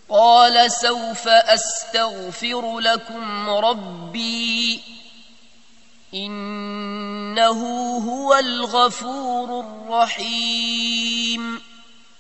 قال سوف أستغفر لكم ربي إنه هو الغفور الرحيم